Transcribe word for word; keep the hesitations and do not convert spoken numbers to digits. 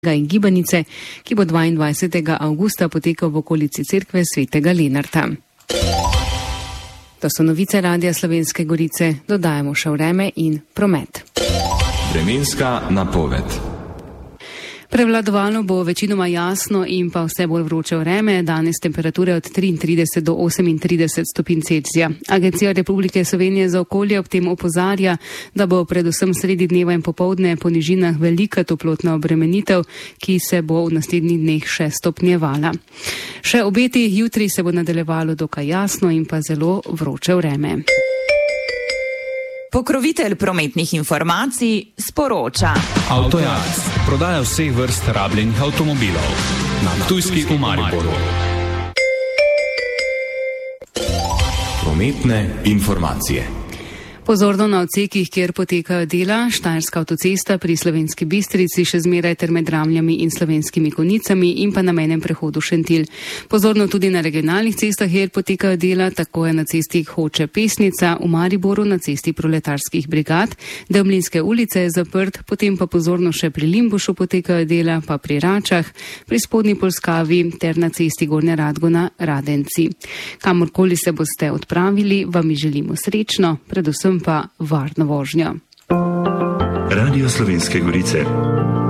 in gibanice, ki bo dvaindvajsetega avgusta potekal v okolici cerkve svetega Lenarta. To so novice Radia Slovenske Gorice, dodajamo še vreme in promet. Vremenska napoved. Prevladovalo bo večinoma jasno in pa vse bolj vroče vreme, danes temperature od triintrideset do osemintrideset stopinj Celzija. Agencija Republike Slovenije za okolje ob tem opozarja, da bo predvsem sredi dneva in popoldne po nižinah velika toplotna obremenitev, ki se bo v naslednjih dneh še stopnjevala. Še obeti, jutri se bo nadaljevalo dokaj jasno in pa zelo vroče vreme. Pokrovitelj prometnih informacij sporoča. Avtojac, prodaja vseh vrst rabljenih avtomobilov. Na Ptujski v Mariboru. Prometne informacije. Pozorno na odsekih, kjer potekajo dela, Štajerska avtocesta pri Slovenski Bistrici še zmeraj ter med Ramljami in Slovenskimi Konjicami in pa na mejnem prehodu Šentilj. Pozorno tudi na regionalnih cestah, kjer potekajo dela, tako je na cesti Hoče-Pesnica, v Mariboru na cesti Proletarskih brigad, Demlinske ulice je zaprt, potem pa pozorno še pri Limbušu potekajo dela, pa pri Račah, pri Spodnji Polskavi ter na cesti Gornja Radgona Radenci. Kamorkoli se boste odpravili, vam želimo srečno, predvsem pa varno vožnjo. Radio Slovenske Gorice.